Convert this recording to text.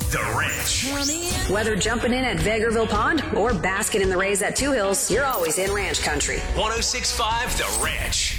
The Ranch. Whether jumping in at Vegreville Pond or basking in the rays at Two Hills, you're always in ranch country. 106.5 The Ranch.